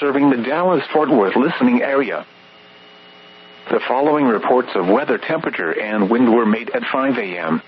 serving the Dallas-Fort Worth listening area. The following reports of weather, temperature, and wind were made at 5 a.m.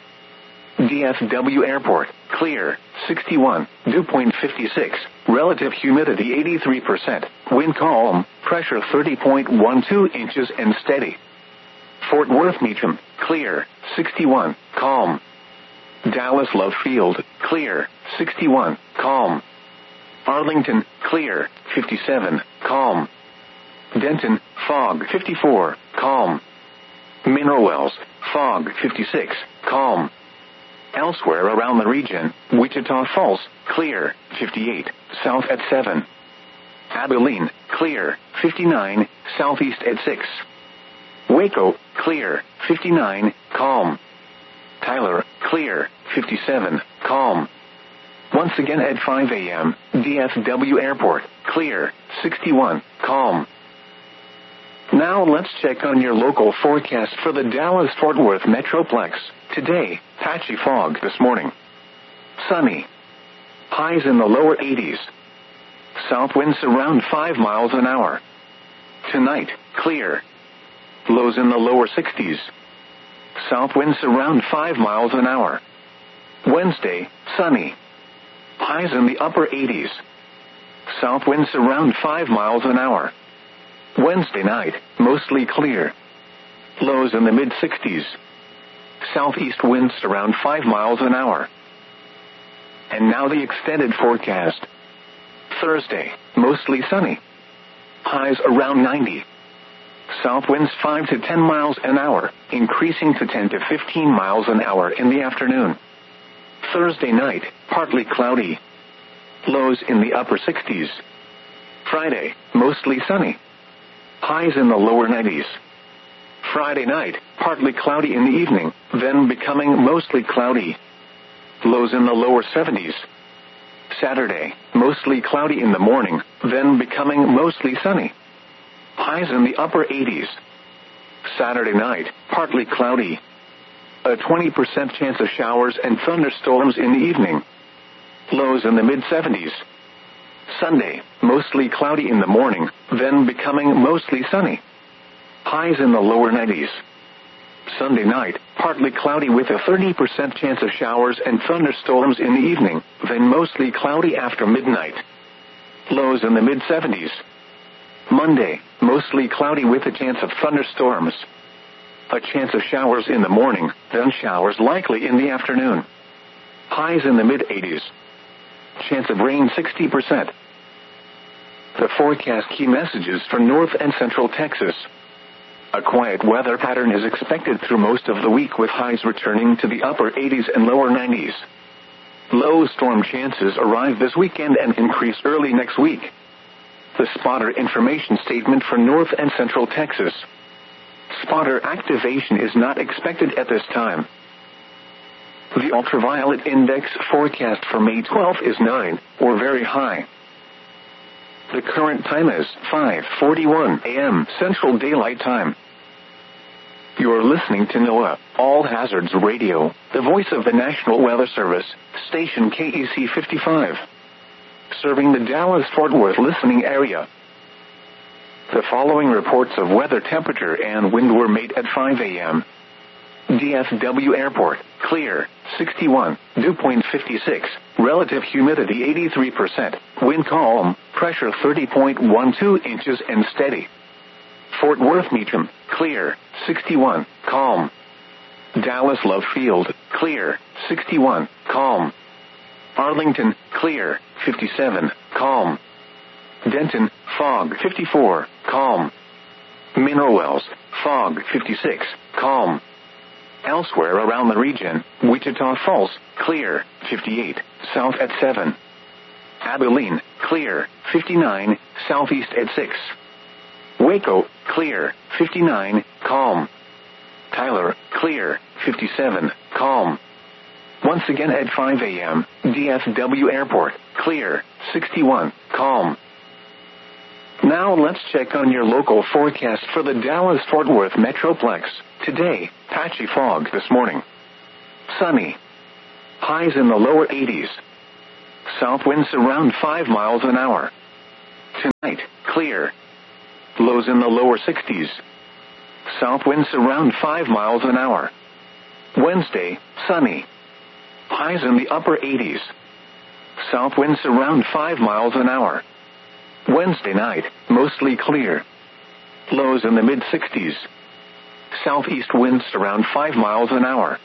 DFW Airport, clear, 61, dew point 56, relative humidity 83%, wind calm, pressure 30.12 inches and steady. Fort Worth Meacham, clear, 61, calm. Dallas Love Field, clear, 61, calm. Arlington, clear, 57, calm. Denton, fog 54, calm. Mineral Wells, fog 56, calm. Elsewhere around the region, Wichita Falls, clear, 58, south at 7. Abilene, clear, 59, southeast at 6. Waco, clear, 59, calm. Tyler, clear, 57, calm. Once again at 5 a.m., DFW Airport, clear, 61, calm. Now let's check on your local forecast for the Dallas-Fort Worth Metroplex. Today, patchy fog this morning. Sunny. Highs in the lower 80s. South winds around 5 miles an hour. Tonight, clear. Lows in the lower 60s. South winds around 5 miles an hour. Wednesday, sunny. Highs in the upper 80s. South winds around 5 miles an hour. Wednesday night, mostly clear. Lows in the mid-60s. Southeast winds around 5 miles an hour. And now the extended forecast. Thursday, mostly sunny. Highs around 90. South winds 5 to 10 miles an hour, increasing to 10 to 15 miles an hour in the afternoon. Thursday night, partly cloudy. Lows in the upper 60s. Friday, mostly sunny. Highs in the lower 90s. Friday night, partly cloudy in the evening, then becoming mostly cloudy. Lows in the lower 70s. Saturday, mostly cloudy in the morning, then becoming mostly sunny. Highs in the upper 80s. Saturday night, partly cloudy. A 20% chance of showers and thunderstorms in the evening. Lows in the mid-70s. Sunday, mostly cloudy in the morning, then becoming mostly sunny. Highs in the lower 90s. Sunday night, partly cloudy with a 30% chance of showers and thunderstorms in the evening, then mostly cloudy after midnight. Lows in the mid-70s. Monday, mostly cloudy with a chance of thunderstorms. A chance of showers in the morning, then showers likely in the afternoon. Highs in the mid-80s. Chance of rain 60%. The forecast key messages for North and Central Texas. A quiet weather pattern is expected through most of the week with highs returning to the upper 80s and lower 90s. Low storm chances arrive this weekend and increase early next week. The spotter information statement for North and Central Texas. Spotter activation is not expected at this time. The ultraviolet index forecast for May 12th is 9, or very high. The current time is 5:41 a.m. Central Daylight Time. You're listening to NOAA, All Hazards Radio, the voice of the National Weather Service, station KEC 55. Serving the Dallas-Fort Worth listening area. The following reports of weather, temperature, and wind were made at 5 a.m. DFW Airport, clear, 61, dew point 56, relative humidity 83%, wind calm, pressure 30.12 inches and steady. Fort Worth Meacham, clear, 61, calm. Dallas Love Field, clear, 61, calm. Arlington, clear, 57, calm. Denton, fog 54, calm. Mineral Wells, fog 56, calm. Elsewhere around the region, Wichita Falls, clear, 58, south at 7. Abilene, clear, 59, southeast at 6. Waco, clear, 59, calm. Tyler, clear, 57, calm. Once again at 5 a.m., DFW Airport, clear, 61, calm. Now let's check on your local forecast for the Dallas-Fort Worth Metroplex. Today, patchy fog this morning. Sunny. Highs in the lower 80s. South winds around 5 miles an hour. Tonight, clear. Lows in the lower 60s. South winds around 5 miles an hour. Wednesday, sunny. Highs in the upper 80s. South winds around 5 miles an hour. Wednesday night, mostly clear. Lows in the mid-60s. Southeast winds around 5 miles an hour.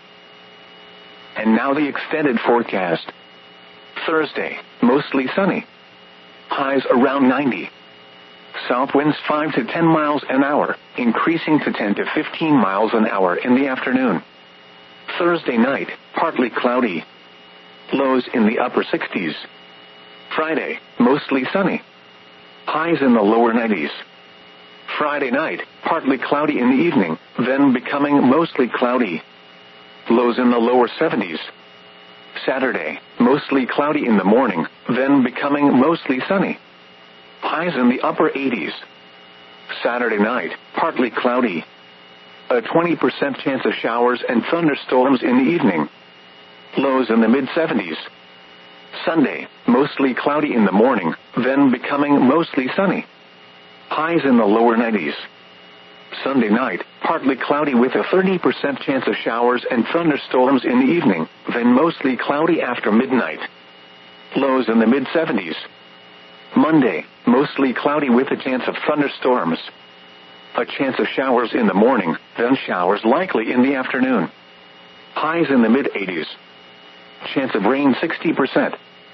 And now the extended forecast. Thursday, mostly sunny. Highs around 90. South winds 5 to 10 miles an hour, increasing to 10 to 15 miles an hour in the afternoon. Thursday night, partly cloudy. Lows in the upper 60s. Friday, mostly sunny. Highs in the lower 90s. Friday night, partly cloudy in the evening, then becoming mostly cloudy. Lows in the lower 70s. Saturday, mostly cloudy in the morning, then becoming mostly sunny. Highs in the upper 80s. Saturday night, partly cloudy. A 20% chance of showers and thunderstorms in the evening. Lows in the mid-70s. Sunday, mostly cloudy in the morning, then becoming mostly sunny. Highs in the lower 90s. Sunday night, partly cloudy with a 30% chance of showers and thunderstorms in the evening, then mostly cloudy after midnight. Lows in the mid-70s. Monday, mostly cloudy with a chance of thunderstorms. A chance of showers in the morning, then showers likely in the afternoon. Highs in the mid-80s. Chance of rain 60%.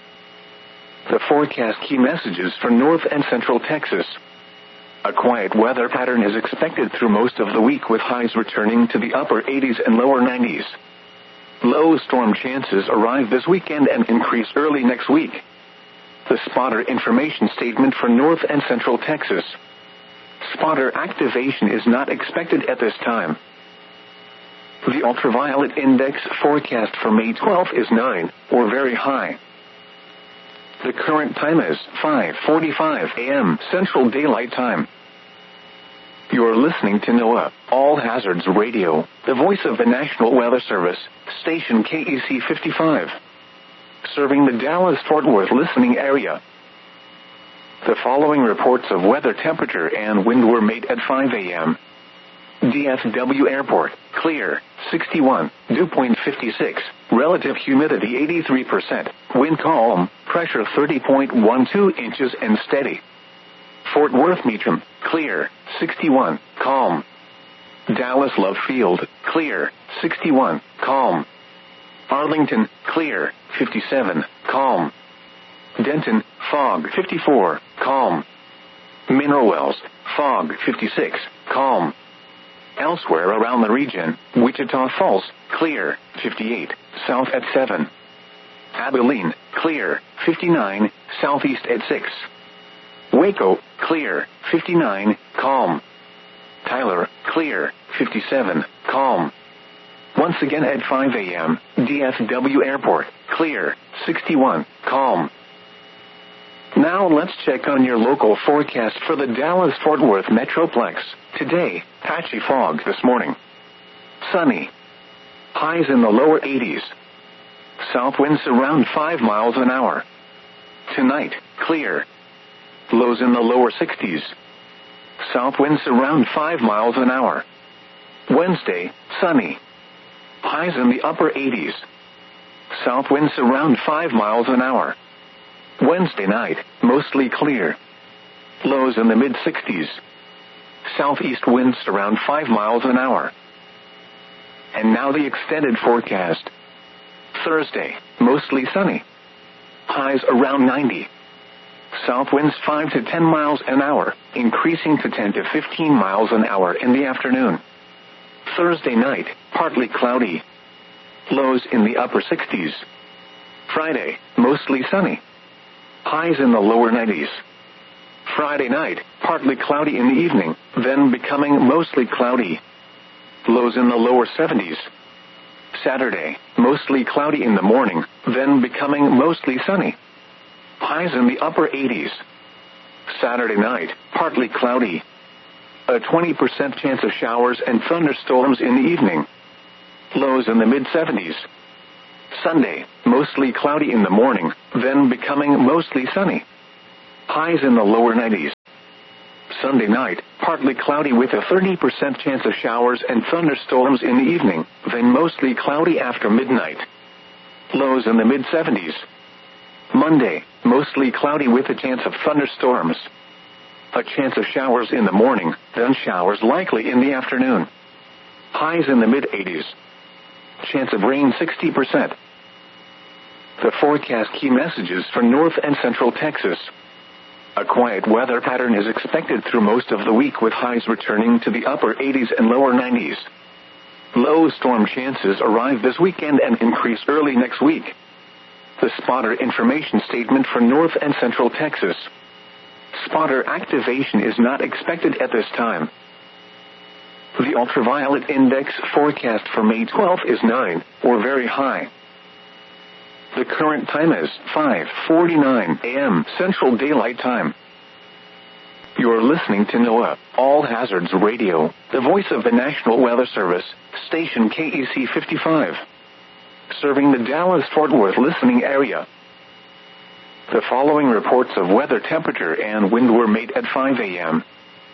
The forecast key messages for North and Central Texas. A quiet weather pattern is expected through most of the week with highs returning to the upper 80s and lower 90s. Low storm chances arrive this weekend and increase early next week. The spotter information statement for North and Central Texas. Spotter activation is not expected at this time. The ultraviolet index forecast for May 12th is 9, or very high. The current time is 5:45 a.m. Central Daylight Time. You're listening to NOAA, All Hazards Radio, the voice of the National Weather Service, station KEC 55. Serving the Dallas-Fort Worth listening area. The following reports of weather temperature and wind were made at 5 a.m. DFW Airport, clear, 61, dew point 56, relative humidity 83%, wind calm, pressure 30.12 inches and steady. Fort Worth Meacham, clear, 61, calm. Dallas Love Field, clear, 61, calm. Arlington, clear, 57, calm. Denton, fog 54, calm. Mineral Wells, fog 56, calm. Elsewhere around the region, Wichita Falls, clear, 58, south at 7. Abilene, clear, 59, southeast at 6. Waco, clear, 59, calm. Tyler, clear, 57, calm. Once again at 5 a.m., DFW Airport, clear, 61, calm. Now let's check on your local forecast for the Dallas-Fort Worth Metroplex. Today, patchy fog this morning. Sunny. Highs in the lower 80s. South winds around 5 miles an hour. Tonight, clear. Lows in the lower 60s. South winds around 5 miles an hour. Wednesday, sunny. Highs in the upper 80s. South winds around 5 miles an hour. Wednesday night, mostly clear. Lows in the mid-60s. Southeast winds around 5 miles an hour. And now the extended forecast. Thursday, mostly sunny. Highs around 90. South winds 5 to 10 miles an hour, increasing to 10 to 15 miles an hour in the afternoon. Thursday night, partly cloudy. Lows in the upper 60s. Friday, mostly sunny. Highs in the lower 90s. Friday night, partly cloudy in the evening, then becoming mostly cloudy. Lows in the lower 70s. Saturday, mostly cloudy in the morning, then becoming mostly sunny. Highs in the upper 80s. Saturday night, partly cloudy. A 20% chance of showers and thunderstorms in the evening. Lows in the mid-70s. Sunday, mostly cloudy in the morning, then becoming mostly sunny. Highs in the lower 90s. Sunday night, partly cloudy with a 30% chance of showers and thunderstorms in the evening, then mostly cloudy after midnight. Lows in the mid-70s. Monday, mostly cloudy with a chance of thunderstorms. A chance of showers in the morning, then showers likely in the afternoon. Highs in the mid-80s. Chance of rain 60%. The forecast key messages for North and Central Texas. A quiet weather pattern is expected through most of the week with highs returning to the upper 80s and lower 90s. Low storm chances arrive this weekend and increase early next week. The spotter information statement for North and Central Texas. Spotter activation is not expected at this time. The ultraviolet index forecast for May 12th is 9, or very high. The current time is 5:49 a.m. Central Daylight Time. You're listening to NOAA, All Hazards Radio, the voice of the National Weather Service, station KEC 55. Serving the Dallas-Fort Worth listening area. The following reports of weather temperature and wind were made at 5 a.m.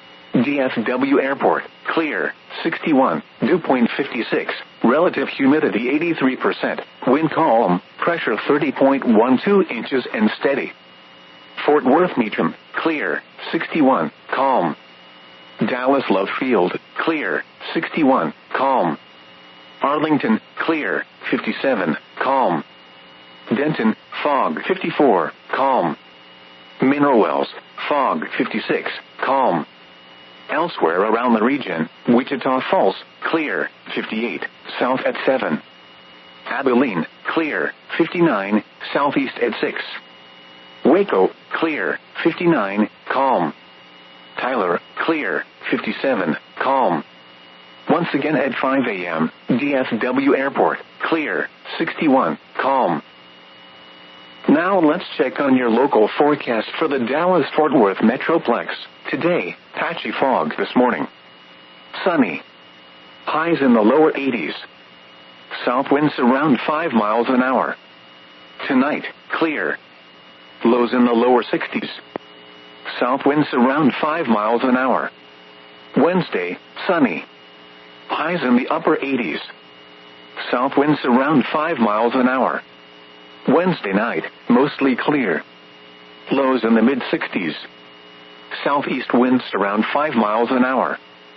DFW Airport, clear, 61, dew point 56, relative humidity 83%, wind calm, pressure 30.12 inches and steady. Fort Worth Meacham, clear, 61, calm. Dallas Love Field, clear, 61, calm. Arlington, clear, 57, calm. Denton, fog 54, calm. Mineral Wells, fog 56, calm. Elsewhere around the region, Wichita Falls, clear, 58, south at 7. Abilene, clear, 59, southeast at 6. Waco, clear, 59, calm. Tyler, clear, 57, calm. Once again at 5 a.m., DFW Airport, clear, 61, calm. Now let's check on your local forecast for the Dallas-Fort Worth Metroplex. Today, patchy fog this morning. Sunny. Highs in the lower 80s. South winds around 5 miles an hour. Tonight, clear. Lows in the lower 60s. South winds around 5 miles an hour. Wednesday, sunny. Highs in the upper 80s. South winds around 5 miles an hour. Wednesday night, mostly clear. Lows in the mid-60s. Southeast winds around 5 miles an hour.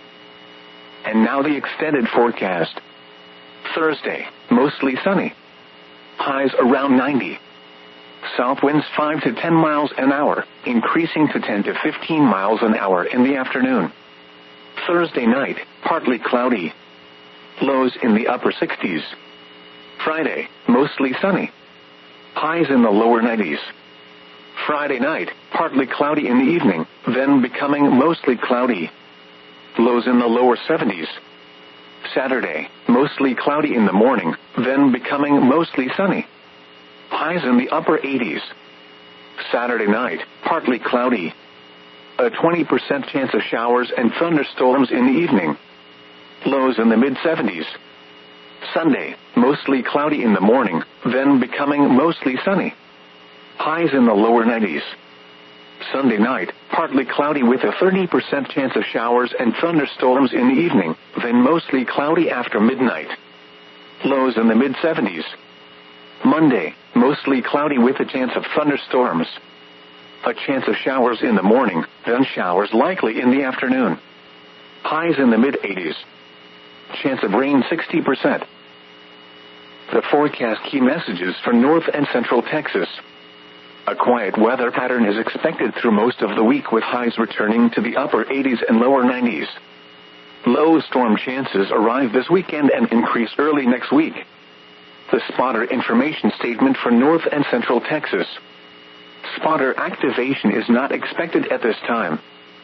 And now the extended forecast. Thursday, mostly sunny. Highs around 90. South winds 5 to 10 miles an hour, increasing to 10 to 15 miles an hour in the afternoon. Thursday night, partly cloudy. Lows in the upper 60s. Friday, mostly sunny. Highs in the lower 90s. Friday night, partly cloudy in the evening, then becoming mostly cloudy. Lows in the lower 70s. Saturday, mostly cloudy in the morning, then becoming mostly sunny. Highs in the upper 80s. Saturday night, partly cloudy. A 20% chance of showers and thunderstorms in the evening. Lows in the mid-70s. Sunday, mostly cloudy in the morning, then becoming mostly sunny. Highs in the lower 90s. Sunday night, partly cloudy with a 30% chance of showers and thunderstorms in the evening, then mostly cloudy after midnight. Lows in the mid-70s. Monday, mostly cloudy with a chance of thunderstorms. A chance of showers in the morning, then showers likely in the afternoon. Highs in the mid-80s. Chance of rain 60%. The forecast key messages for North and Central Texas. A quiet weather pattern is expected through most of the week with highs returning to the upper 80s and lower 90s. Low storm chances arrive this weekend and increase early next week. The spotter information statement for North and Central Texas. Spotter activation is not expected at this time.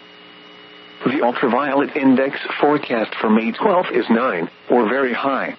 The ultraviolet index forecast for May 12th is 9, or very high.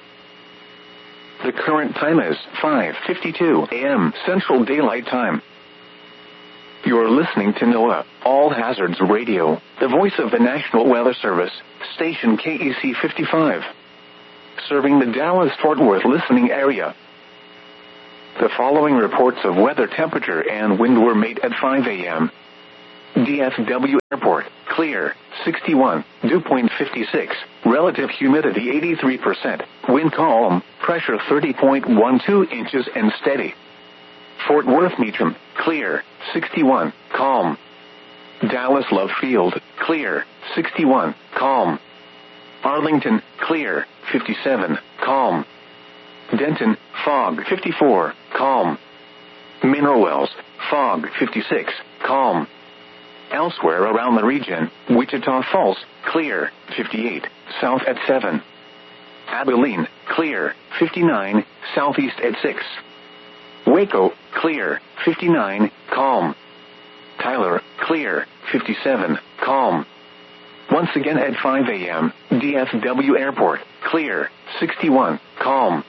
The current time is 5:52 a.m. Central Daylight Time. You're listening to NOAA, All Hazards Radio, the voice of the National Weather Service, station KEC 55. Serving the Dallas-Fort Worth listening area. The following reports of weather temperature and wind were made at 5 a.m. DFW Airport, clear, 61, dew point 56, relative humidity 83%, wind calm, pressure 30.12 inches and steady. Fort Worth Meacham, clear, 61, calm. Dallas Love Field, clear, 61, calm. Arlington, clear, 57, calm. Denton, fog 54, calm. Mineral Wells, fog 56, calm. Elsewhere around the region, Wichita Falls, clear, 58, south at 7. Abilene, clear, 59, southeast at 6. Waco, clear, 59, calm. Tyler, clear, 57, calm. Once again at 5 a.m., DFW Airport, clear, 61, calm.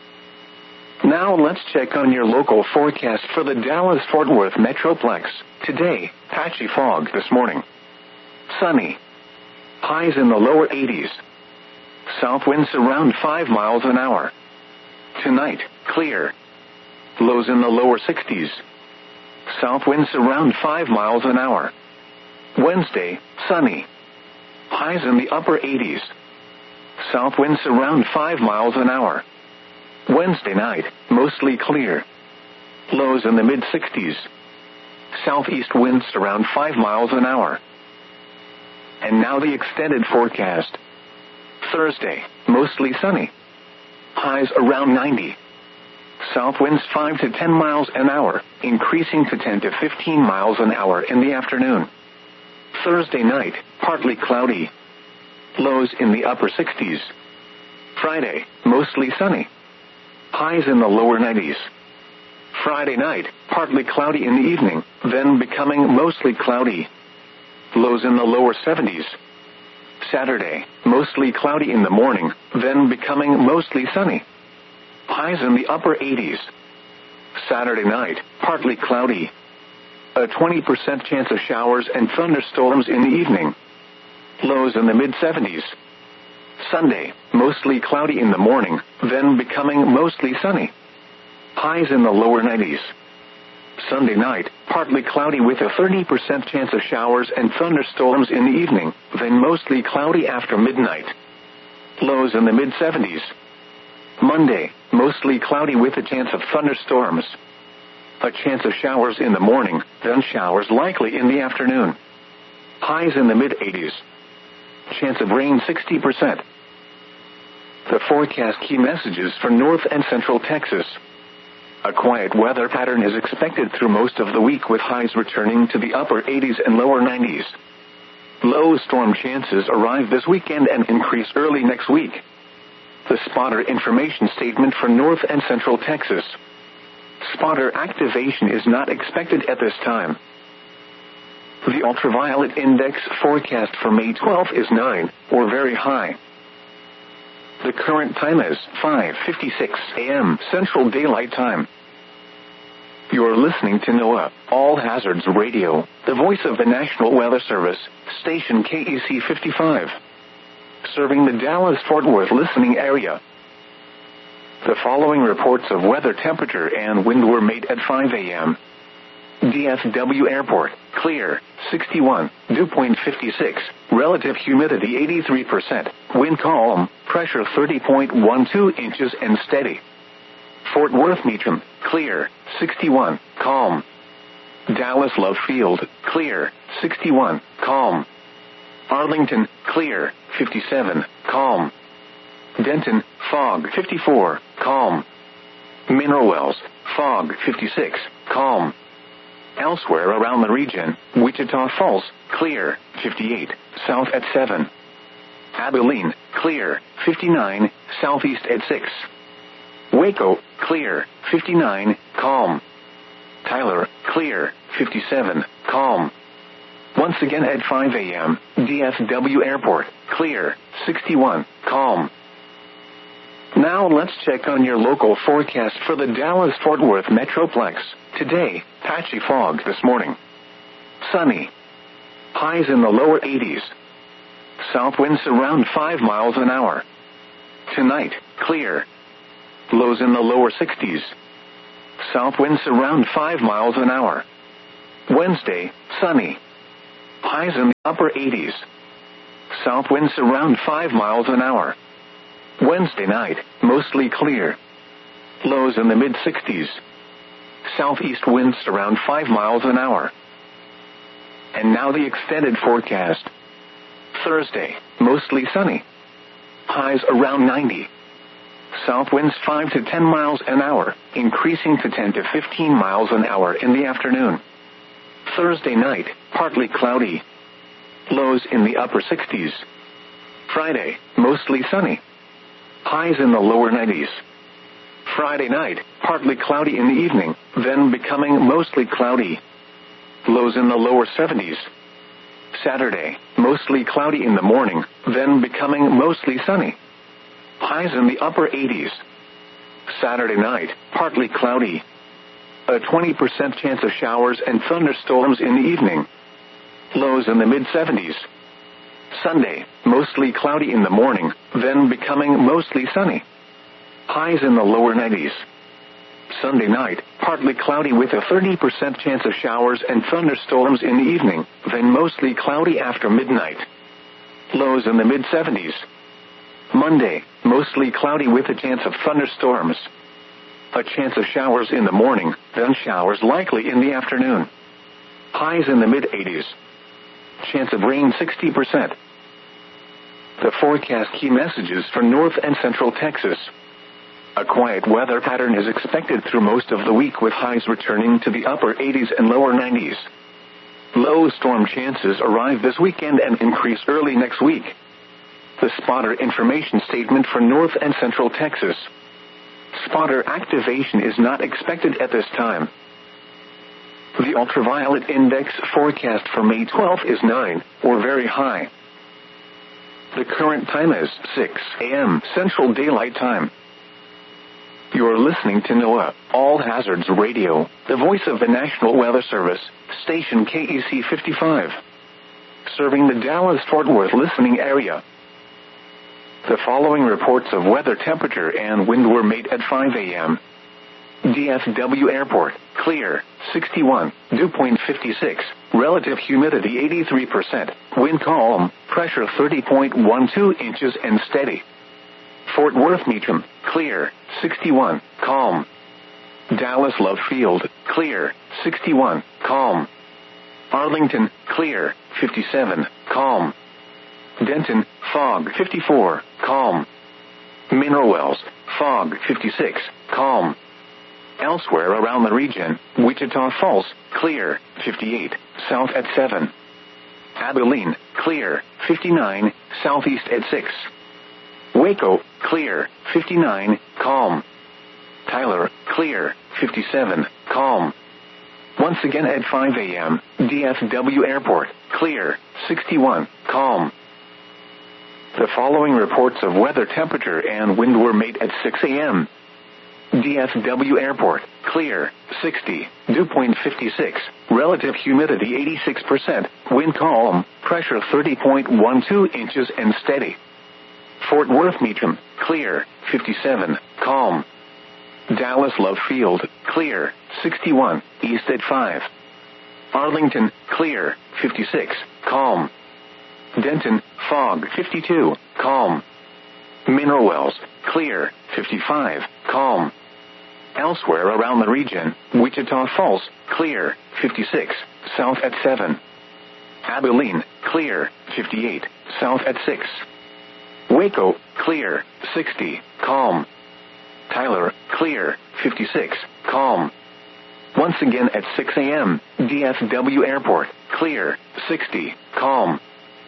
Now let's check on your local forecast for the Dallas-Fort Worth Metroplex. Today, patchy fog this morning. Sunny. Highs in the lower 80s. South winds around 5 miles an hour. Tonight, clear. Lows in the lower 60s. South winds around 5 miles an hour. Wednesday, sunny. Highs in the upper 80s. South winds around 5 miles an hour. Wednesday night, mostly clear. Lows in the mid-60s. Southeast winds around 5 miles an hour. And now the extended forecast. Thursday, mostly sunny. Highs around 90. South winds 5 to 10 miles an hour, increasing to 10 to 15 miles an hour in the afternoon. Thursday night, partly cloudy. Lows in the upper 60s. Friday, mostly sunny. Highs in the lower 90s. Friday night, partly cloudy in the evening, then becoming mostly cloudy. Lows in the lower 70s. Saturday, mostly cloudy in the morning, then becoming mostly sunny. Highs in the upper 80s. Saturday night, partly cloudy. A 20% chance of showers and thunderstorms in the evening. Lows in the mid-70s. Sunday, mostly cloudy in the morning, then becoming mostly sunny. Highs in the lower 90s. Sunday night, partly cloudy with a 30% chance of showers and thunderstorms in the evening, then mostly cloudy after midnight. Lows in the mid-70s. Monday, mostly cloudy with a chance of thunderstorms. A chance of showers in the morning, then showers likely in the afternoon. Highs in the mid-80s. Chance of rain 60%. The forecast key messages for North and Central Texas. A quiet weather pattern is expected through most of the week with highs returning to the upper 80s and lower 90s. Low storm chances arrive this weekend and increase early next week. The spotter information statement for North and Central Texas. Spotter activation is not expected at this time. The ultraviolet index forecast for May 12th is 9, or very high. The current time is 5:56 a.m. Central Daylight Time. You're listening to NOAA, All Hazards Radio, the voice of the National Weather Service, station KEC 55. Serving the Dallas-Fort Worth listening area. The following reports of weather temperature and wind were made at 5 a.m. DFW Airport, clear, 61, dew point 56, relative humidity 83%, wind calm, pressure 30.12 inches and steady. Fort Worth Meacham, clear, 61, calm. Dallas Love Field, clear, 61, calm. Arlington, clear, 57, calm. Denton, fog 54, calm. Mineral Wells, fog 56, calm. Elsewhere around the region, Wichita Falls, clear, 58, south at 7. Abilene, clear, 59, southeast at 6. Waco, clear, 59, calm. Tyler, clear, 57, calm. Once again at 5 a.m., DFW Airport, clear, 61, calm. Now let's check on your local forecast for the Dallas-Fort Worth Metroplex. Today, patchy fog this morning. Sunny. Highs in the lower 80s. South winds around 5 miles an hour. Tonight, clear. Lows in the lower 60s. South winds around 5 miles an hour. Wednesday, sunny. Highs in the upper 80s. South winds around 5 miles an hour. Wednesday night, mostly clear. Lows in the mid-60s. Southeast winds around 5 miles an hour. And now the extended forecast. Thursday, mostly sunny. Highs around 90. South winds 5 to 10 miles an hour, increasing to 10 to 15 miles an hour in the afternoon. Thursday night, partly cloudy. Lows in the upper 60s. Friday, mostly sunny. Highs in the lower 90s. Friday night, partly cloudy in the evening, then becoming mostly cloudy. Lows in the lower 70s. Saturday, mostly cloudy in the morning, then becoming mostly sunny. Highs in the upper 80s. Saturday night, partly cloudy. A 20% chance of showers and thunderstorms in the evening. Lows in the mid-70s. Sunday, mostly cloudy in the morning, then becoming mostly sunny. Highs in the lower 90s. Sunday night, partly cloudy with a 30% chance of showers and thunderstorms in the evening, then mostly cloudy after midnight. Lows in the mid-70s. Monday, mostly cloudy with a chance of thunderstorms. A chance of showers in the morning, then showers likely in the afternoon. Highs in the mid-80s. Chance of rain 60%. The forecast key messages for North and Central Texas. A quiet weather pattern is expected through most of the week with highs returning to the upper 80s and lower 90s. Low storm chances arrive this weekend and increase early next week. The spotter information statement for North and Central Texas. Spotter activation is not expected at this time. The ultraviolet index forecast for May 12th is 9, or very high. The current time is 6 a.m. Central Daylight Time. You're listening to NOAA All Hazards Radio, the voice of the National Weather Service, station KEC 55. Serving the Dallas-Fort Worth listening area. The following reports of weather temperature and wind were made at 5 a.m. DFW Airport, clear, 61, dew point 56, relative humidity 83%, wind calm, pressure 30.12 inches and steady. Fort Worth Meacham, clear, 61, calm. Dallas Love Field, clear, 61, calm. Arlington, clear, 57, calm. Denton, fog 54, calm. Mineral Wells, fog 56, calm. Elsewhere around the region, Wichita Falls, clear, 58, south at 7. Abilene, clear, 59, southeast at 6. Waco, clear, 59, calm. Tyler, clear, 57, calm. Once again at 5 a.m., DFW Airport, clear, 61, calm. The following reports of weather temperature and wind were made at 6 a.m. DFW Airport, clear, 60, dew point 56, relative humidity 86%, wind calm, pressure 30.12 inches and steady. Fort Worth Meacham, clear, 57, calm. Dallas Love Field, clear, 61, east at 5. Arlington, clear, 56, calm. Denton, fog 52, calm. Mineral Wells, clear, 55, calm. Elsewhere around the region, Wichita Falls, clear, 56, south at 7. Abilene, clear, 58, south at 6. Waco, clear, 60, calm. Tyler, clear, 56, calm. Once again at 6 a.m., DFW Airport, clear, 60, calm.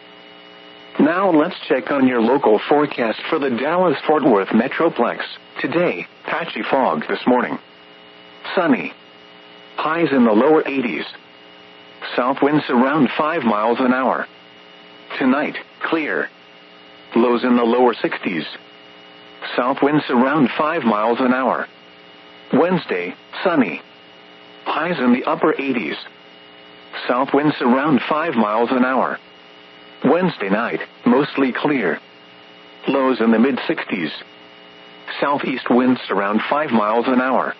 Now let's check on your local forecast for the Dallas-Fort Worth Metroplex. Today, patchy fog this morning. Sunny. Highs in the lower 80s. South winds around 5 miles an hour. Tonight, clear. Lows in the lower 60s. South winds around 5 miles an hour. Wednesday, sunny. Highs in the upper 80s. South winds around 5 miles an hour. Wednesday night, mostly clear. Lows in the mid-60s. Southeast winds around 5 miles an hour.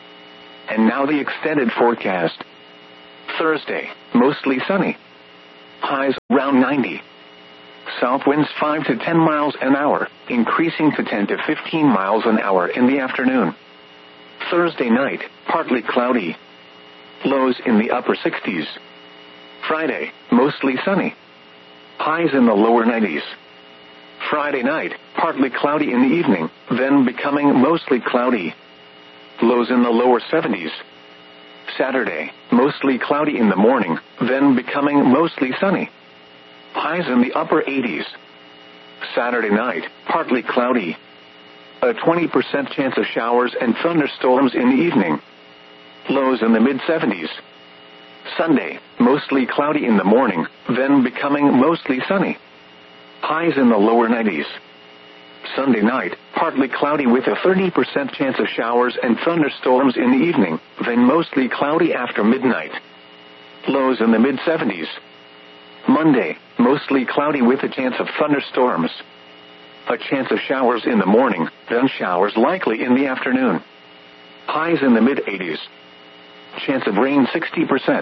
And now the extended forecast. Thursday, mostly sunny. Highs around 90. South winds 5 to 10 miles an hour, increasing to 10 to 15 miles an hour in the afternoon. Thursday night, partly cloudy. Lows in the upper 60s. Friday, mostly sunny. Highs in the lower 90s. Friday night, partly cloudy in the evening, then becoming mostly cloudy. Lows in the lower 70s. Saturday, mostly cloudy in the morning, then becoming mostly sunny. Highs in the upper 80s. Saturday night, partly cloudy. A 20% chance of showers and thunderstorms in the evening. Lows in the mid-70s. Sunday, mostly cloudy in the morning, then becoming mostly sunny. Highs in the lower 90s. Sunday night, partly cloudy with a 30% chance of showers and thunderstorms in the evening, then mostly cloudy after midnight. Lows in the mid-70s. Monday, mostly cloudy with a chance of thunderstorms. A chance of showers in the morning, then showers likely in the afternoon. Highs in the mid-80s. Chance of rain 60%.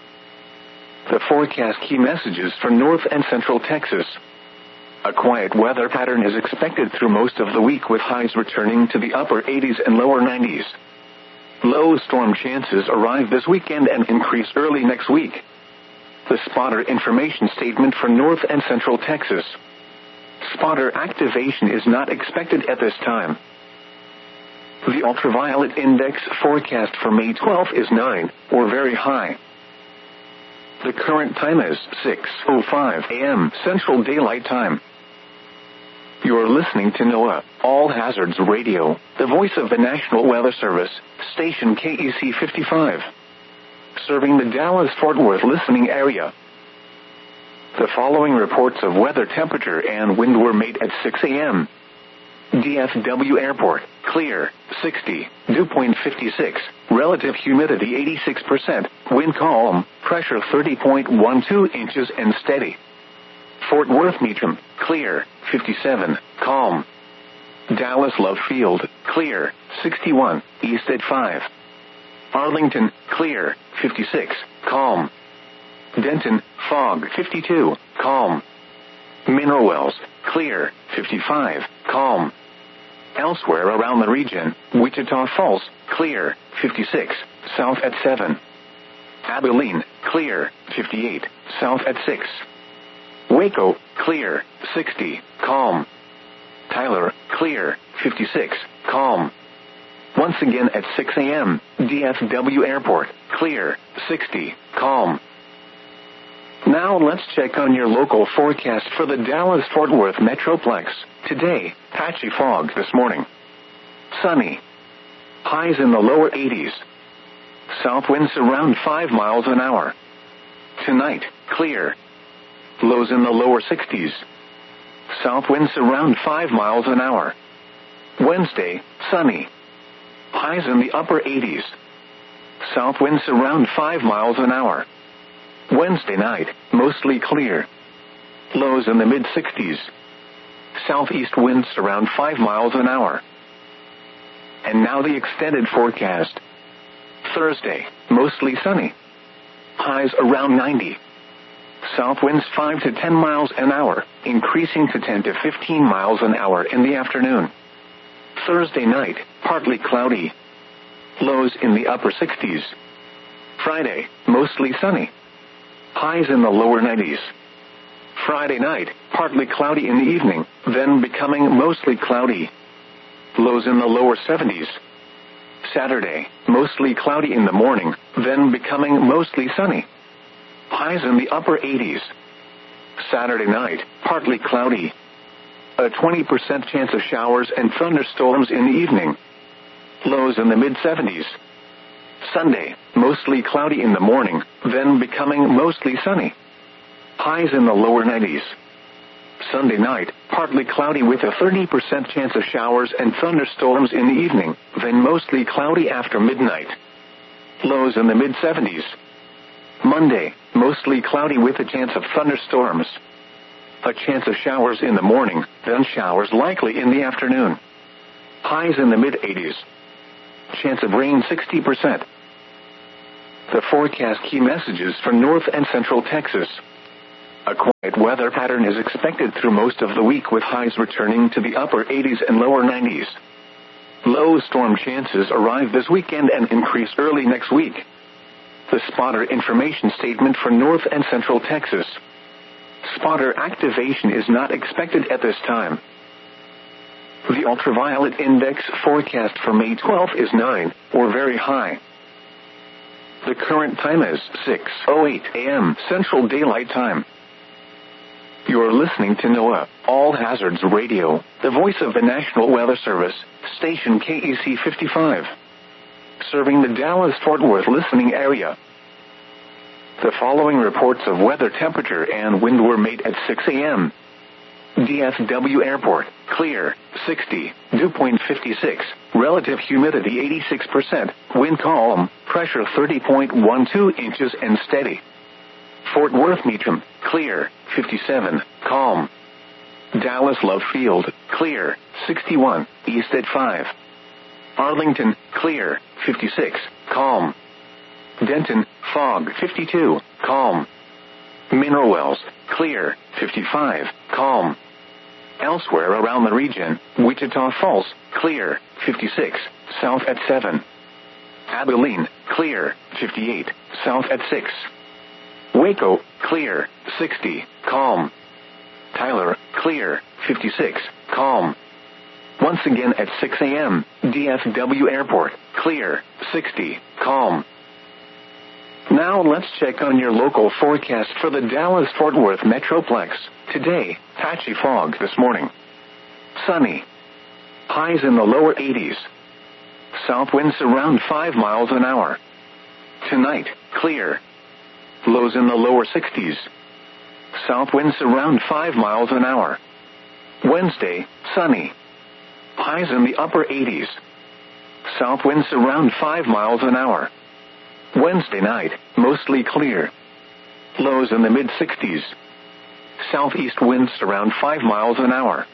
The forecast key messages for North and Central Texas. A quiet weather pattern is expected through most of the week with highs returning to the upper 80s and lower 90s. Low storm chances arrive this weekend and increase early next week. The spotter information statement for North and Central Texas. Spotter activation is not expected at this time. The ultraviolet index forecast for May 12th is 9, or very high. The current time is 6:05 a.m. Central Daylight Time. You're listening to NOAA, All Hazards Radio, the voice of the National Weather Service, station KEC 55. Serving the Dallas-Fort Worth listening area. The following reports of weather temperature and wind were made at 6 a.m. DFW Airport, clear, 60, dew point 56, relative humidity 86%, wind calm, pressure 30.12 inches and steady. Fort Worth Meacham, clear, 57, calm. Dallas Love Field, clear, 61, east at 5. Arlington, clear, 56, calm. Denton, fog 52, calm. Mineral Wells, clear, 55, calm. Elsewhere around the region, Wichita Falls, clear, 56, south at 7. Abilene, clear, 58, south at 6. Waco, clear, 60, calm. Tyler, clear, 56, calm. Once again at 6 a.m., DFW Airport, clear, 60, calm. Now let's check on your local forecast for the Dallas-Fort Worth Metroplex. Today, patchy fog this morning. Sunny. Highs in the lower 80s. South winds around 5 miles an hour. Tonight, clear. Lows in the lower 60s. South winds around 5 miles an hour. Wednesday, sunny. Highs in the upper 80s. South winds around 5 miles an hour. Wednesday night, mostly clear. Lows in the mid-60s. Southeast winds around 5 miles an hour. And now the extended forecast. Thursday, mostly sunny. Highs around 90. South winds 5 to 10 miles an hour, increasing to 10 to 15 miles an hour in the afternoon. Thursday night, partly cloudy. Lows in the upper 60s. Friday, mostly sunny. Highs in the lower 90s. Friday night, partly cloudy in the evening, then becoming mostly cloudy. Lows in the lower 70s. Saturday, mostly cloudy in the morning, then becoming mostly sunny. Highs in the upper 80s. Saturday night, partly cloudy. A 20% chance of showers and thunderstorms in the evening. Lows in the mid-70s. Sunday, mostly cloudy in the morning, then becoming mostly sunny. Highs in the lower 90s. Sunday night, partly cloudy with a 30% chance of showers and thunderstorms in the evening, then mostly cloudy after midnight. Lows in the mid-70s. Monday, mostly cloudy with a chance of thunderstorms. A chance of showers in the morning, then showers likely in the afternoon. Highs in the mid-80s. Chance of rain 60%. The forecast key messages for North and Central Texas. A quiet weather pattern is expected through most of the week with highs returning to the upper 80s and lower 90s. Low storm chances arrive this weekend and increase early next week. The spotter information statement for North and Central Texas. Spotter activation is not expected at this time. The ultraviolet index forecast for May 12th is 9, or very high. The current time is 6:08 a.m. Central Daylight Time. You're listening to NOAA, All Hazards Radio, the voice of the National Weather Service, station KEC 55. Serving the Dallas-Fort Worth listening area. The following reports of weather temperature and wind were made at 6 a.m. DFW Airport, clear, 60, dew point 56, relative humidity 86%, wind calm, pressure 30.12 inches and steady. Fort Worth Meacham, clear, 57, calm. Dallas Love Field, clear, 61, east at 5. Arlington, clear, 56, calm. Denton, fog 52, calm. Mineral Wells, clear, 55, calm. Elsewhere around the region, Wichita Falls, clear, 56, south at 7. Abilene, clear, 58, south at 6. Waco, clear, 60, calm. Tyler, clear, 56, calm. Once again at 6 a.m., DFW Airport, clear, 60, calm. Now let's check on your local forecast for the Dallas-Fort Worth Metroplex. Today, patchy fog this morning. Sunny. Highs in the lower 80s. South winds around 5 miles an hour. Tonight, clear. Lows in the lower 60s. South winds around 5 miles an hour. Wednesday, sunny. Highs in the upper 80s. South winds around 5 miles an hour. Wednesday night, mostly clear. Lows in the mid-60s. Southeast winds around 5 miles an hour.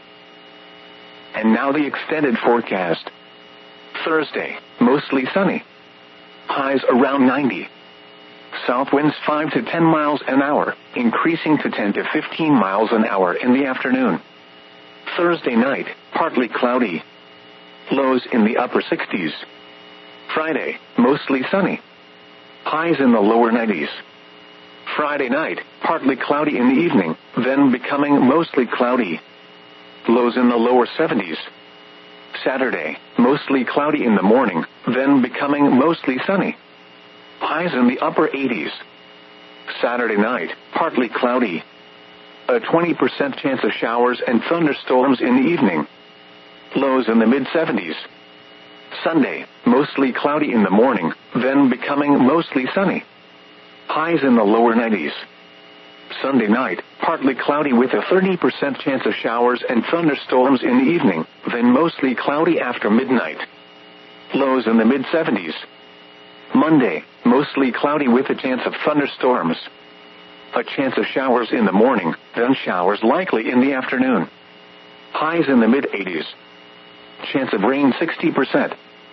And now the extended forecast. Thursday, mostly sunny. Highs around 90. South winds 5 to 10 miles an hour, increasing to 10 to 15 miles an hour in the afternoon. Thursday night, partly cloudy. Lows in the upper 60s. Friday, mostly sunny. Highs in the lower 90s. Friday night, partly cloudy in the evening, then becoming mostly cloudy. Lows in the lower 70s. Saturday, mostly cloudy in the morning, then becoming mostly sunny. Highs in the upper 80s. Saturday night, partly cloudy. A 20% chance of showers and thunderstorms in the evening. Lows in the mid-70s. Sunday, mostly cloudy in the morning, then becoming mostly sunny. Highs in the lower 90s. Sunday night, partly cloudy with a 30% chance of showers and thunderstorms in the evening, then mostly cloudy after midnight. Lows in the mid-70s. Monday, mostly cloudy with a chance of thunderstorms. A chance of showers in the morning, then showers likely in the afternoon. Highs in the mid-80s. Chance of rain 60%.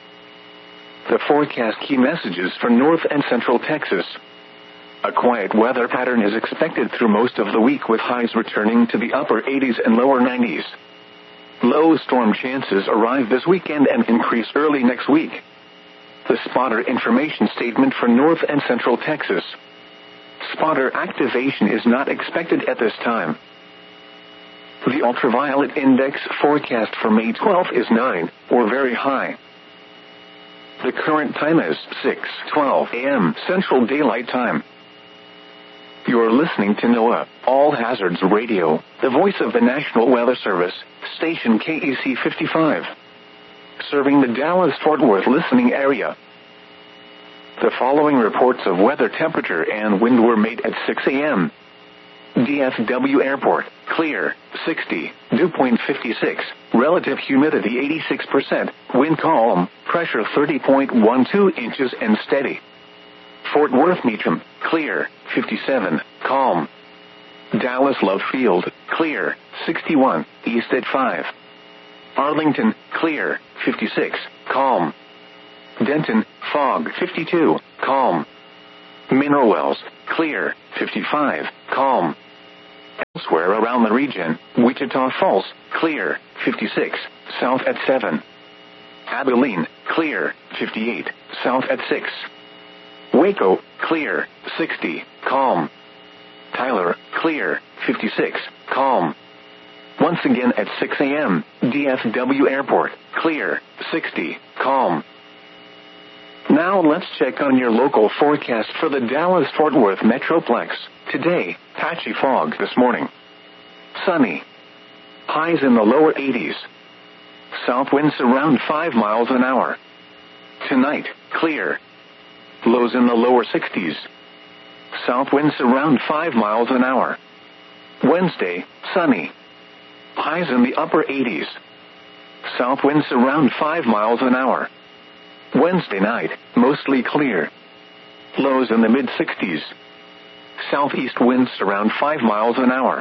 The forecast key messages for North and Central Texas. A quiet weather pattern is expected through most of the week with highs returning to the upper 80s and lower 90s. Low storm chances arrive this weekend and increase early next week. The spotter information statement for North and Central Texas. Spotter activation is not expected at this time. The ultraviolet index forecast for May 12th is 9, or very high. The current time is 6:12 a.m. Central Daylight Time. You're listening to NOAA, All Hazards Radio, the voice of the National Weather Service, station KEC 55. Serving the Dallas-Fort Worth listening area. The following reports of weather temperature and wind were made at 6 a.m. DFW Airport, clear, 60, dew point 56, relative humidity 86%, wind calm, pressure 30.12 inches and steady. Fort Worth Meacham, clear, 57, calm. Dallas Love Field, clear, 61, east at 5. Arlington, clear, 56, calm. Denton, fog 52, calm. Mineral Wells, clear, 55, calm. Elsewhere around the region, Wichita Falls, clear, 56, south at 7. Abilene, clear, 58, south at 6. Waco, clear, 60, calm. Tyler, clear, 56, calm. Once again at 6 a.m., DFW Airport, clear, 60, calm. Now let's check on your local forecast for the Dallas-Fort Worth Metroplex. Today, patchy fog this morning. Sunny. Highs in the lower 80s. South winds around 5 miles an hour. Tonight, clear. Lows in the lower 60s. South winds around 5 miles an hour. Wednesday, sunny. Highs in the upper 80s. South winds around 5 miles an hour. Wednesday night, mostly clear. Lows in the mid-60s. Southeast winds around 5 miles an hour.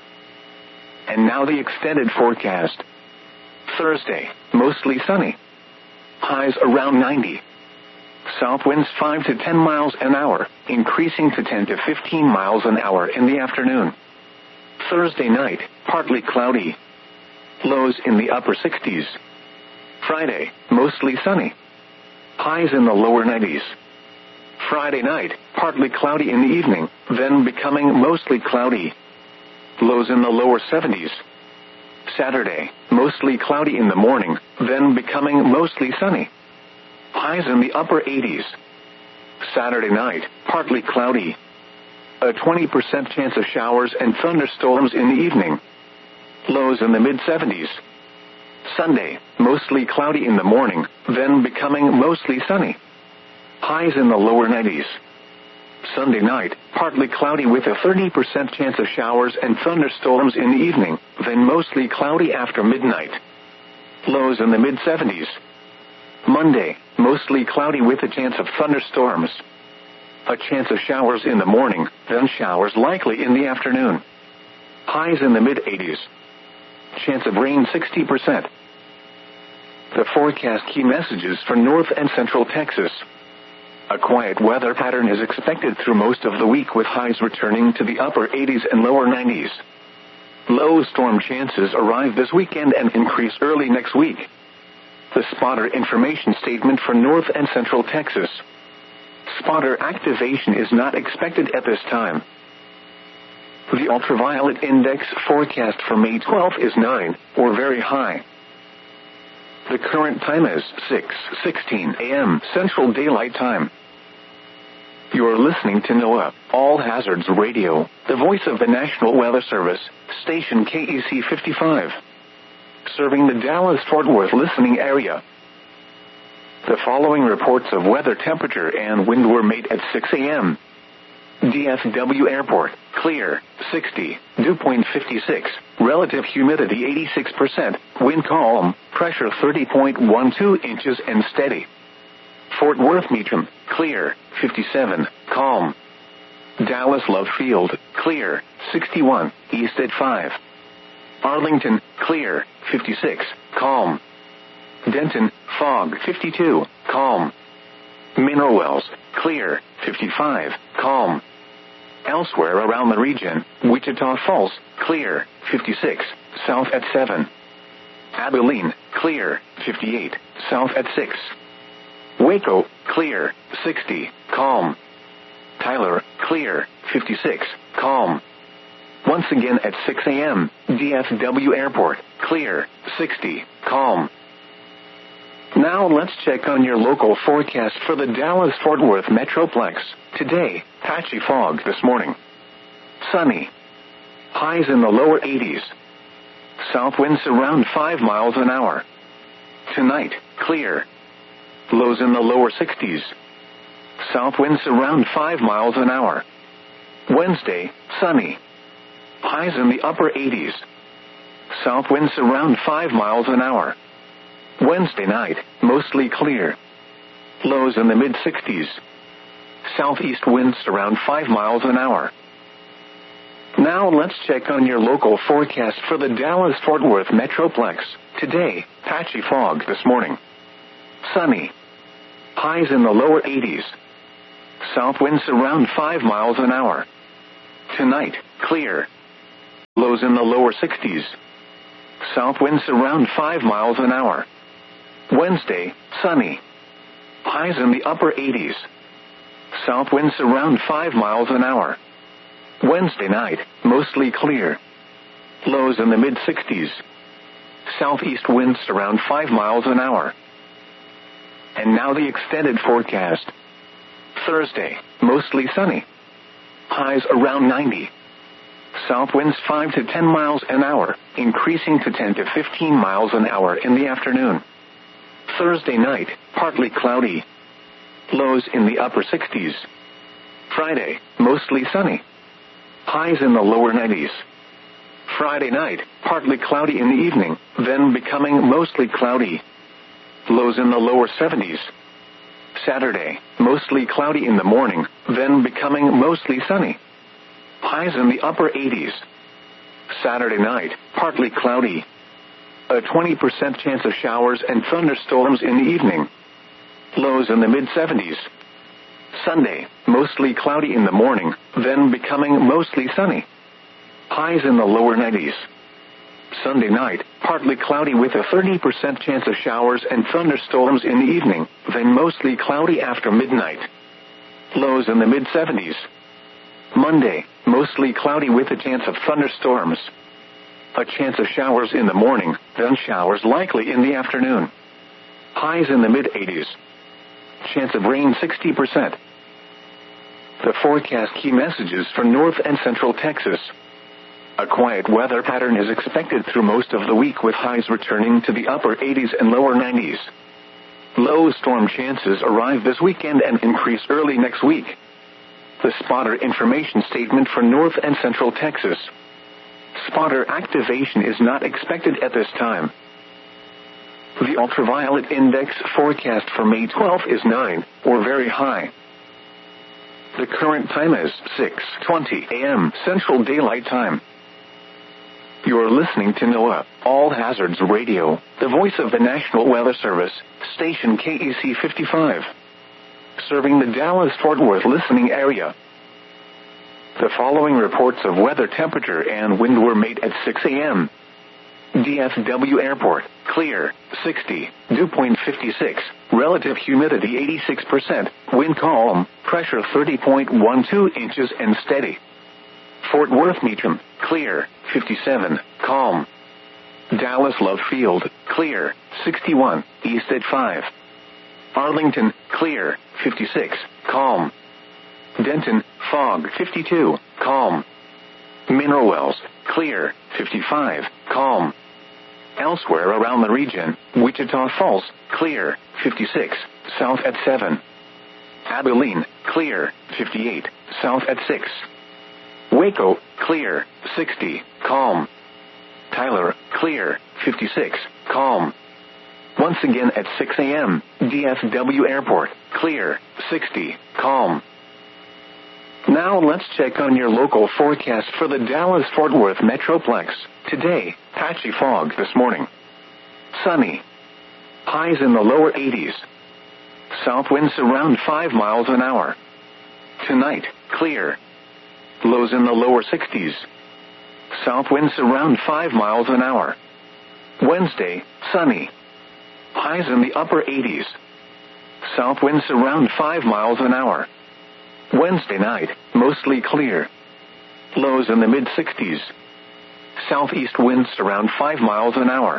And now the extended forecast. Thursday, mostly sunny. Highs around 90. South winds 5 to 10 miles an hour, increasing to 10 to 15 miles an hour in the afternoon. Thursday night, partly cloudy. Lows in the upper 60s. Friday, mostly sunny. Highs in the lower 90s. Friday night, partly cloudy in the evening, then becoming mostly cloudy. Lows in the lower 70s. Saturday, mostly cloudy in the morning, then becoming mostly sunny. Highs in the upper 80s. Saturday night, partly cloudy. A 20% chance of showers and thunderstorms in the evening. Lows in the mid-70s. Sunday, mostly cloudy in the morning, then becoming mostly sunny. Highs in the lower 90s. Sunday night, partly cloudy with a 30% chance of showers and thunderstorms in the evening, then mostly cloudy after midnight. Lows in the mid-70s. Monday, mostly cloudy with a chance of thunderstorms. A chance of showers in the morning, then showers likely in the afternoon. Highs in the mid-80s. Chance of rain 60%. The forecast key messages for North and Central Texas. A quiet weather pattern is expected through most of the week with highs returning to the upper 80s and lower 90s. Low storm chances arrive this weekend and increase early next week. The spotter information statement for North and Central Texas. Spotter activation is not expected at this time. The ultraviolet index forecast for May 12th is 9, or very high. The current time is 6:16 a.m. Central Daylight Time. You're listening to NOAA, All Hazards Radio, the voice of the National Weather Service, station KEC 55. Serving the Dallas-Fort Worth listening area. The following reports of weather temperature and wind were made at 6 a.m. DFW Airport, clear, 60, dew point 56, relative humidity 86%, wind calm, pressure 30.12 inches and steady. Fort Worth Meacham, clear, 57, calm. Dallas Love Field, clear, 61, east at 5. Arlington, clear, 56, calm. Denton, fog 52, calm. Mineral Wells, clear, 55, calm. Elsewhere around the region, Wichita Falls, clear, 56, south at 7. Abilene, clear, 58, south at 6. Waco, clear, 60, calm. Tyler, clear, 56, calm. Once again at 6 a.m., DFW Airport, clear, 60, calm. Now let's check on your local forecast for the Dallas-Fort Worth Metroplex. Today, patchy fog this morning. Sunny. Highs in the lower 80s. South winds around 5 miles an hour. Tonight, clear. Lows in the lower 60s. South winds around 5 miles an hour. Wednesday, sunny. Highs in the upper 80s. South winds around 5 miles an hour. Wednesday night, mostly clear. Lows in the mid-60s. Southeast winds around 5 miles an hour. Now let's check on your local forecast for the Dallas-Fort Worth Metroplex. Today, patchy fog this morning. Sunny. Highs in the lower 80s. South winds around 5 miles an hour. Tonight, clear. lows in the lower 60s. South winds around 5 miles an hour. Wednesday, sunny. Highs in the upper 80s. South winds around 5 miles an hour. Wednesday night, mostly clear. Lows in the mid-60s. Southeast winds around 5 miles an hour. And now the extended forecast. Thursday, mostly sunny. Highs around 90. South winds 5 to 10 miles an hour, increasing to 10 to 15 miles an hour in the afternoon. Thursday night, partly cloudy. Lows in the upper 60s. Friday, mostly sunny. Highs in the lower 90s. Friday night, partly cloudy in the evening, then becoming mostly cloudy. Lows in the lower 70s. Saturday, mostly cloudy in the morning, then becoming mostly sunny. Highs in the upper 80s. Saturday night, partly cloudy. A 20% chance of showers and thunderstorms in the evening. Lows in the mid-70s. Sunday, mostly cloudy in the morning, then becoming mostly sunny. Highs in the lower 90s. Sunday night, partly cloudy with a 30% chance of showers and thunderstorms in the evening, then mostly cloudy after midnight. Lows in the mid-70s. Monday, mostly cloudy with a chance of thunderstorms. A chance of showers in the morning, then showers likely in the afternoon. Highs in the mid-80s. Chance of rain 60%. The forecast key messages for North and Central Texas. A quiet weather pattern is expected through most of the week with highs returning to the upper 80s and lower 90s. Low storm chances arrive this weekend and increase early next week. The spotter information statement for North and Central Texas. Spotter activation is not expected at this time. The ultraviolet index forecast for May 12th is 9, or very high. The current time is 6:20 a.m. Central Daylight Time. You're listening to NOAA, All Hazards Radio, the voice of the National Weather Service, station KEC 55. Serving the Dallas-Fort Worth listening area. The following reports of weather temperature and wind were made at 6 a.m. DFW Airport, clear, 60, dew point 56, relative humidity 86%, wind calm, pressure 30.12 inches and steady. Fort Worth Meacham, clear, 57, calm. Dallas Love Field, clear, 61, east at 5. Arlington, clear, 56, calm. Denton, fog 52, calm. Mineral Wells, clear, 55, calm. Elsewhere around the region, Wichita Falls, clear, 56, south at 7. Abilene, clear, 58, south at 6. Waco, clear, 60, calm. Tyler, clear, 56, calm. Once again at 6 a.m., DFW Airport, clear, 60, calm. Now let's check on your local forecast for the Dallas-Fort Worth Metroplex. Today, patchy fog this morning. Sunny. Highs in the lower 80s. South winds around 5 miles an hour. Tonight, clear. Lows in the lower 60s. South winds around 5 miles an hour. Wednesday, sunny. Highs in the upper 80s. South winds around 5 miles an hour. Wednesday night, mostly clear. Lows in the mid-60s. Southeast winds around 5 miles an hour.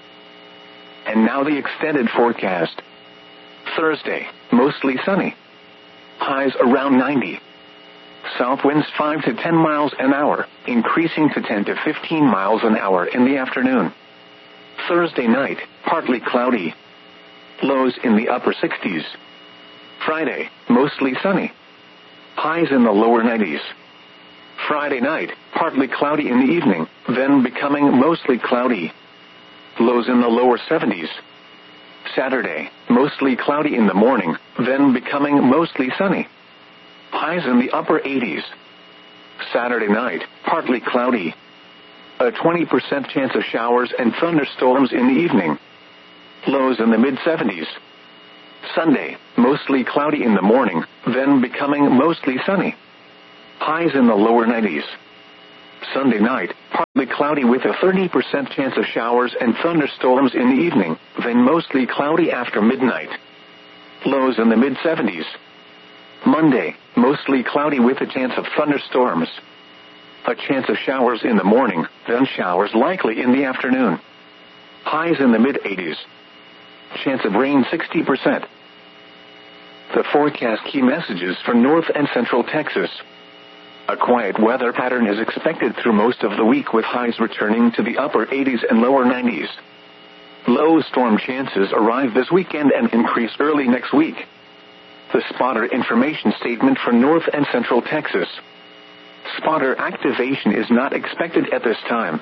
And now the extended forecast. Thursday, mostly sunny. Highs around 90. South winds 5 to 10 miles an hour, increasing to 10 to 15 miles an hour in the afternoon. Thursday night, partly cloudy. Lows in the upper 60s. Friday, mostly sunny. Highs in the lower 90s. Friday night, partly cloudy in the evening, then becoming mostly cloudy. Lows in the lower 70s. Saturday, mostly cloudy in the morning, then becoming mostly sunny. Highs in the upper 80s. Saturday night, partly cloudy. A 20% chance of showers and thunderstorms in the evening. Lows in the mid-70s. Sunday, mostly cloudy in the morning, then becoming mostly sunny. Highs in the lower 90s. Sunday night, cloudy with a 30% chance of showers and thunderstorms in the evening, then mostly cloudy after midnight. Lows in the mid-70s. Monday, mostly cloudy with a chance of thunderstorms. A chance of showers in the morning, then showers likely in the afternoon. Highs in the mid-80s. Chance of rain 60%. The forecast key messages for North and Central Texas. A quiet weather pattern is expected through most of the week with highs returning to the upper 80s and lower 90s. Low storm chances arrive this weekend and increase early next week. The spotter information statement for North and Central Texas. Spotter activation is not expected at this time.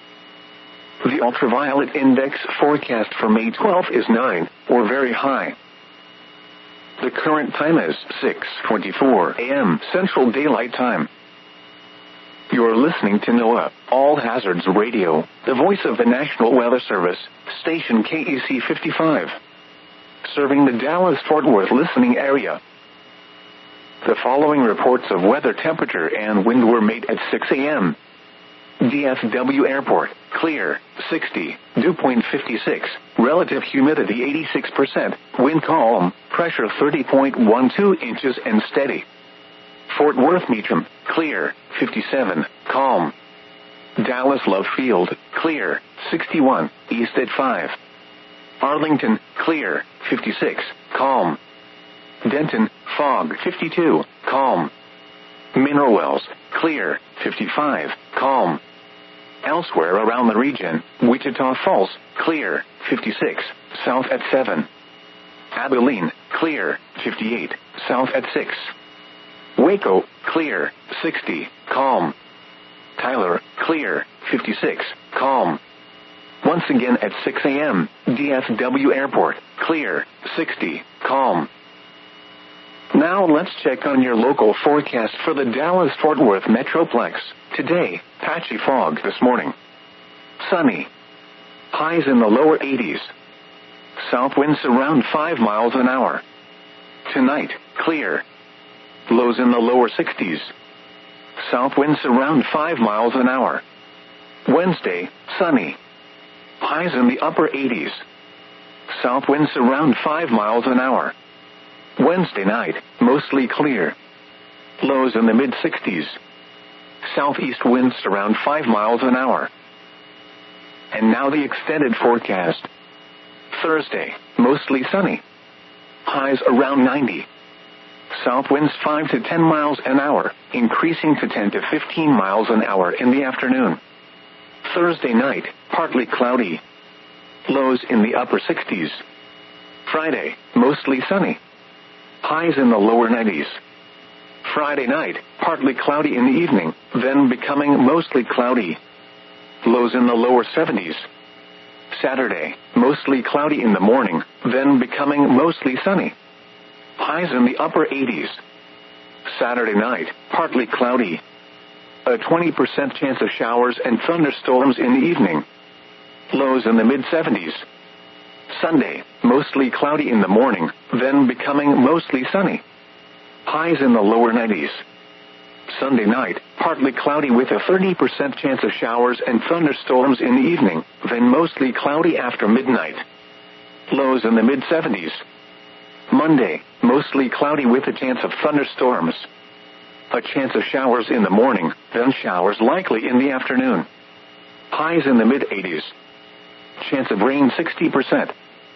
The ultraviolet index forecast for May 12th is 9, or very high. The current time is 6:24 a.m. Central Daylight Time. You're listening to NOAA, All Hazards Radio, the voice of the National Weather Service, station KEC 55. Serving the Dallas-Fort Worth listening area. The following reports of weather temperature and wind were made at 6 a.m. DFW Airport, clear, 60, dew point 56, relative humidity 86%, wind calm, pressure 30.12 inches and steady. Fort Worth Meacham, clear, 57, calm. Dallas Love Field, clear, 61, east at 5. Arlington, clear, 56, calm. Denton, fog 52, calm. Mineral Wells, clear, 55, calm. Elsewhere around the region, Wichita Falls, clear, 56, south at 7. Abilene, clear, 58, south at 6. Waco, clear, 60, calm. Tyler, clear, 56, calm. Once again at 6 a.m., DFW Airport, clear, 60, calm. Now let's check on your local forecast for the Dallas-Fort Worth Metroplex. Today, patchy fog this morning. Sunny. Highs in the lower 80s. South winds around 5 miles an hour. Tonight, clear. Lows in the lower 60s. South winds around 5 miles an hour. Wednesday, sunny. Highs in the upper 80s. South winds around 5 miles an hour. Wednesday night, mostly clear. Lows in the mid-60s. Southeast winds around 5 miles an hour. And now the extended forecast. Thursday, mostly sunny. Highs around 90. South winds 5 to 10 miles an hour, increasing to 10 to 15 miles an hour in the afternoon. Thursday night, partly cloudy. Lows in the upper 60s. Friday, mostly sunny. Highs in the lower 90s. Friday night, partly cloudy in the evening, then becoming mostly cloudy. Lows in the lower 70s. Saturday, mostly cloudy in the morning, then becoming mostly sunny. Highs in the upper 80s. Saturday night, partly cloudy. A 20% chance of showers and thunderstorms in the evening. Lows in the mid-70s. Sunday, mostly cloudy in the morning, then becoming mostly sunny. Highs in the lower 90s. Sunday night, partly cloudy with a 30% chance of showers and thunderstorms in the evening, then mostly cloudy after midnight. Lows in the mid-70s. Monday, mostly cloudy with a chance of thunderstorms. A chance of showers in the morning, then showers likely in the afternoon. Highs in the mid-80s. Chance of rain 60%.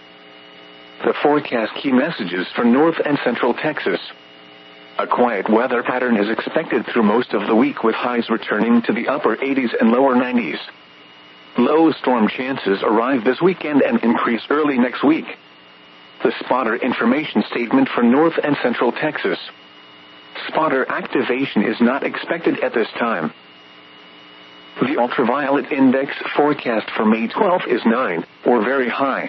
The forecast key messages for North and Central Texas. A quiet weather pattern is expected through most of the week with highs returning to the upper 80s and lower 90s. Low storm chances arrive this weekend and increase early next week. The spotter information statement for North and Central Texas. Spotter activation is not expected at this time. The ultraviolet index forecast for May 12th is 9, or very high.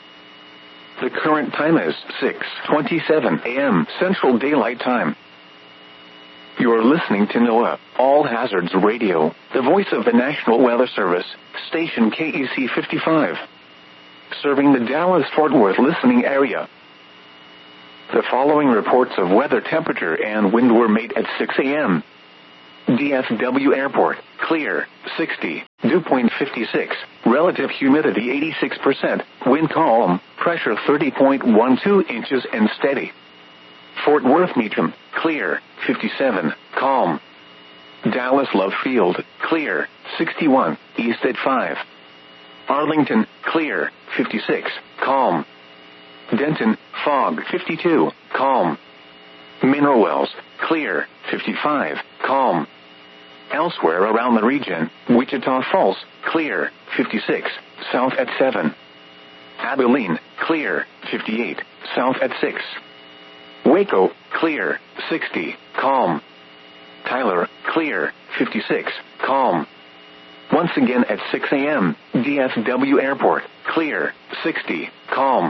The current time is 6:27 a.m. Central Daylight Time. You're listening to NOAA, All Hazards Radio, the voice of the National Weather Service, station KEC 55. Serving the Dallas-Fort Worth listening area. The following reports of weather temperature and wind were made at 6 a.m. DFW Airport, clear, 60, Dew point 56, relative humidity 86%, wind calm, pressure 30.12 inches and steady. Fort Worth Meacham, clear, 57, calm. Dallas Love Field, clear, 61, east at 5. Arlington, clear, 56, calm. Denton, fog, 52, calm. Mineral Wells, clear, 55, calm. Elsewhere around the region, Wichita Falls, clear, 56, south at 7. Abilene, clear, 58, south at 6. Waco, clear, 60, calm. Tyler, clear, 56, calm. Once again at 6 a.m., DFW Airport, clear, 60, calm.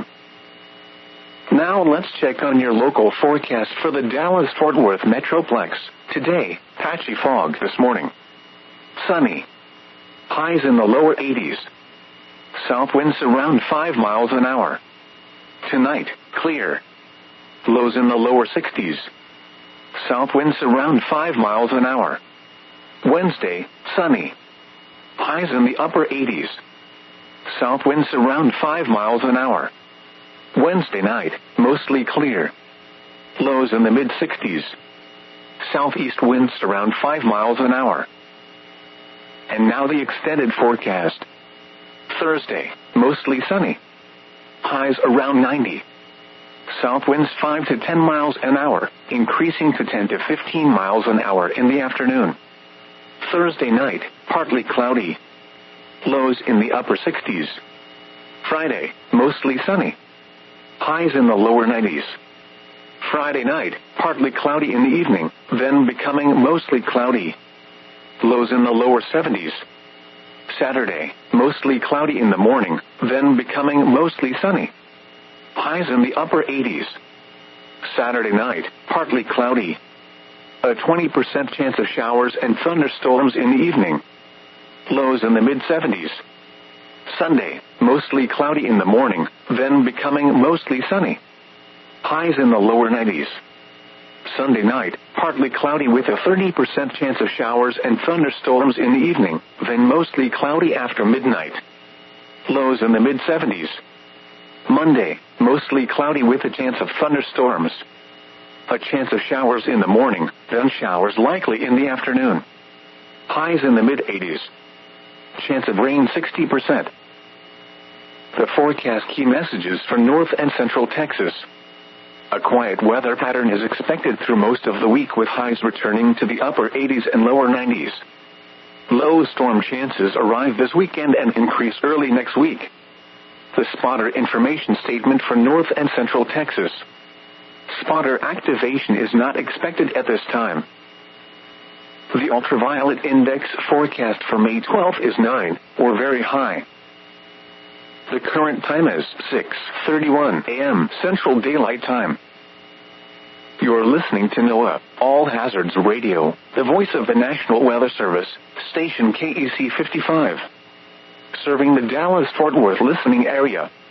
Now let's check on your local forecast for the Dallas-Fort Worth Metroplex. Today, patchy fog this morning. Sunny. Highs in the lower 80s. South winds around 5 miles an hour. Tonight, clear. Lows in the lower 60s. South winds around 5 miles an hour. Wednesday, sunny. Highs in the upper 80s. South winds around 5 miles an hour. Wednesday night, mostly clear. Lows in the mid-60s. Southeast winds around 5 miles an hour. And now the extended forecast. Thursday, mostly sunny. Highs around 90. South winds 5 to 10 miles an hour, increasing to 10 to 15 miles an hour in the afternoon. Thursday night, partly cloudy. Lows in the upper 60s. Friday, mostly sunny. Highs in the lower 90s. Friday night, partly cloudy in the evening, then becoming mostly cloudy. Lows in the lower 70s. Saturday, mostly cloudy in the morning, then becoming mostly sunny. Highs in the upper 80s. Saturday night, partly cloudy. A 20% chance of showers and thunderstorms in the evening. Lows in the mid-70s. Sunday, mostly cloudy in the morning, then becoming mostly sunny. Highs in the lower 90s. Sunday night, partly cloudy with a 30% chance of showers and thunderstorms in the evening, then mostly cloudy after midnight. Lows in the mid-70s. Monday, mostly cloudy with a chance of thunderstorms. A chance of showers in the morning, then showers likely in the afternoon. Highs in the mid-80s. Chance of rain 60%. The forecast key messages for North and Central Texas. A quiet weather pattern is expected through most of the week with highs returning to the upper 80s and lower 90s. Low storm chances arrive this weekend and increase early next week. The spotter information statement for North and Central Texas. Spotter activation is not expected at this time. The ultraviolet index forecast for May 12th is 9, or very high. The current time is 6:31 a.m. Central Daylight Time. You're listening to NOAA, All Hazards Radio, the voice of the National Weather Service, station KEC 55. Serving the Dallas-Fort Worth listening area.